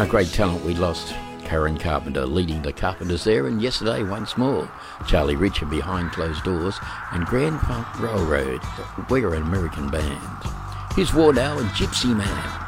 A great talent we lost. Karen Carpenter leading the Carpenters there, and yesterday once more Charlie Richard behind closed doors, and Grand Funk Railroad. We're an American band. Here's Wardell and Gypsy Man.